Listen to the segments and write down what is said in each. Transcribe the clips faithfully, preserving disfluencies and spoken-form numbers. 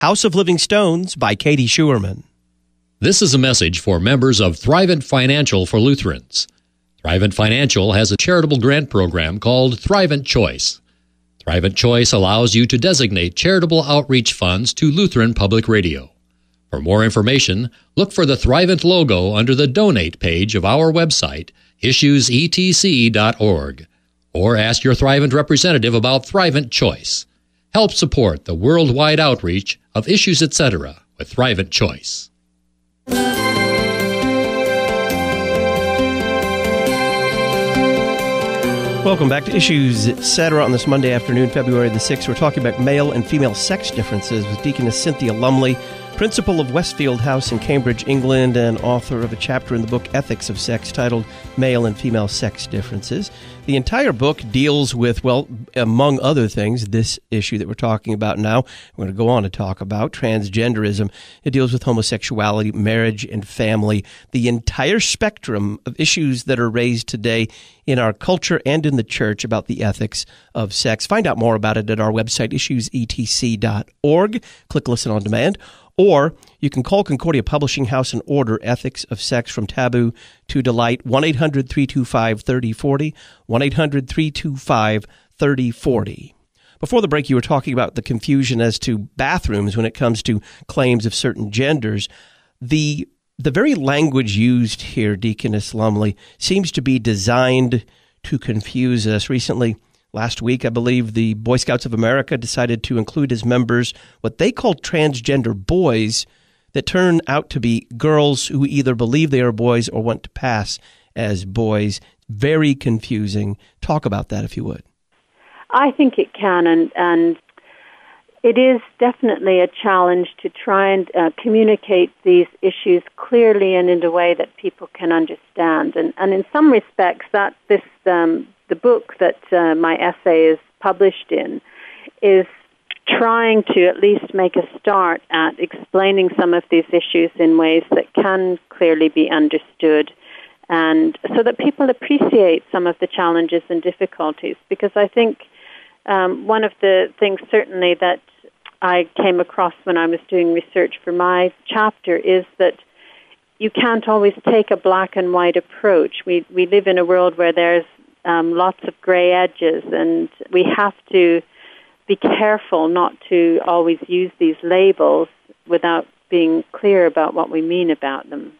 House of Living Stones by Katie Schuerman. This is a message for members of Thrivent Financial for Lutherans. Thrivent Financial has a charitable grant program called Thrivent Choice. Thrivent Choice allows you to designate charitable outreach funds to Lutheran Public Radio. For more information, look for the Thrivent logo under the Donate page of our website, issues e t c dot org, or ask your Thrivent representative about Thrivent Choice. Help support the worldwide outreach of Issues et cetera with Thrivent Choice. Welcome back to Issues et cetera on this Monday afternoon, February the sixth. We're talking about male and female sex differences with Deaconess Cynthia Lumley, principal of Westfield House in Cambridge, England, and author of a chapter in the book Ethics of Sex titled Male and Female Sex Differences. The entire book deals with, well, among other things, this issue that we're talking about now. We're going to go on to talk about transgenderism. It deals with homosexuality, marriage, and family, the entire spectrum of issues that are raised today in our culture and in the church about the ethics of sex. Find out more about it at our website, issues e t c dot org. Click Listen on Demand. Or you can call Concordia Publishing House and order Ethics of Sex from Taboo to Delight, one eight hundred three two five three oh four oh, one eight hundred three two five three oh four oh. Before the break, you were talking about the confusion as to bathrooms when it comes to claims of certain genders. The the very language used here, Deaconess Lumley, seems to be designed to confuse us. Recently, last week, I believe, the Boy Scouts of America decided to include as members what they call transgender boys that turn out to be girls who either believe they are boys or want to pass as boys. Very confusing. Talk about that, if you would. I think it can, and, and it is definitely a challenge to try and uh, communicate these issues clearly and in a way that people can understand. And, and in some respects, that this um, the book that uh, my essay is published in is trying to at least make a start at explaining some of these issues in ways that can clearly be understood, and so that people appreciate some of the challenges and difficulties. Because I think um, one of the things certainly that I came across when I was doing research for my chapter is that you can't always take a black and white approach. We we live in a world where there's um, lots of gray edges, and we have to be careful not to always use these labels without being clear about what we mean about them.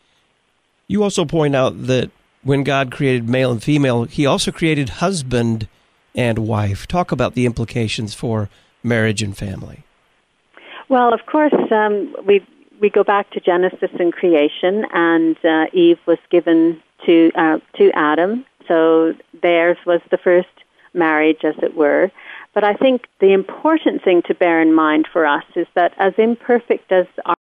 You also point out that when God created male and female, he also created husband and wife. Talk about the implications for marriage and family. Well, of course, um, we we go back to Genesis and creation, and uh, Eve was given to uh, to Adam, so theirs was the first marriage, as it were. But I think the important thing to bear in mind for us is that as imperfect as our